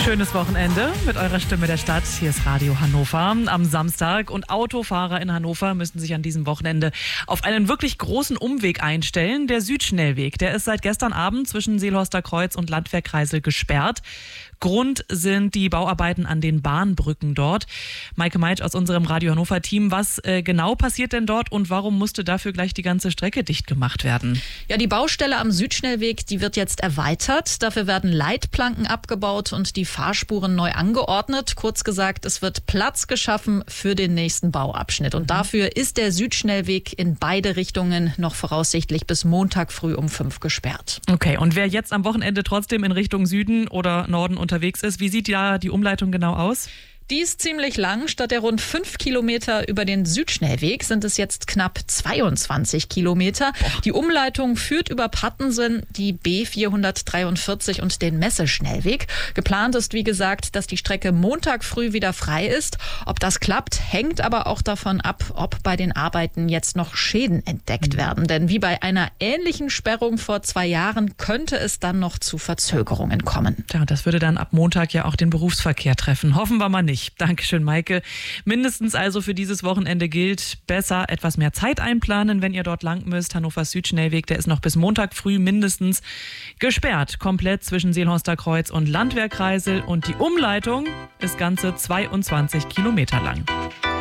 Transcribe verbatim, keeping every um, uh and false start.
Schönes Wochenende mit eurer Stimme der Stadt. Hier ist Radio Hannover am Samstag. Und Autofahrer in Hannover müssen sich an diesem Wochenende auf einen wirklich großen Umweg einstellen. Der Südschnellweg, der ist seit gestern Abend zwischen Seelhorster Kreuz und Landwehrkreisel gesperrt. Grund sind die Bauarbeiten an den Bahnbrücken dort. Maike Meitsch aus unserem Radio Hannover-Team. Was äh, genau passiert denn dort und warum musste dafür gleich die ganze Strecke dicht gemacht werden? Ja, die Baustelle am Südschnellweg, die wird jetzt erweitert. Dafür werden Leitplanken abgebaut und die Fahrspuren neu angeordnet. Kurz gesagt, es wird Platz geschaffen für den nächsten Bauabschnitt. Und dafür ist der Südschnellweg in beide Richtungen noch voraussichtlich bis Montag früh um fünf gesperrt. Okay, und wer jetzt am Wochenende trotzdem in Richtung Süden oder Norden unterwegs ist, wie sieht da die Umleitung genau aus? Die ist ziemlich lang. Statt der rund fünf Kilometer über den Südschnellweg sind es jetzt knapp zweiundzwanzig Kilometer. Boah. Die Umleitung führt über Pattensen, die B vierhundertdreiundvierzig und den Messeschnellweg. Geplant ist, wie gesagt, dass die Strecke Montag früh wieder frei ist. Ob das klappt, hängt aber auch davon ab, ob bei den Arbeiten jetzt noch Schäden entdeckt mhm. werden. Denn wie bei einer ähnlichen Sperrung vor zwei Jahren könnte es dann noch zu Verzögerungen kommen. Ja, das würde dann ab Montag ja auch den Berufsverkehr treffen. Hoffen wir mal nicht. Dankeschön, Maike. Mindestens also für dieses Wochenende gilt, besser etwas mehr Zeit einplanen, wenn ihr dort lang müsst. Hannovers Südschnellweg, der ist noch bis Montag früh mindestens gesperrt. Komplett zwischen Seelhorster Kreuz und Landwehrkreisel. Und die Umleitung ist ganze zweiundzwanzig Kilometer lang.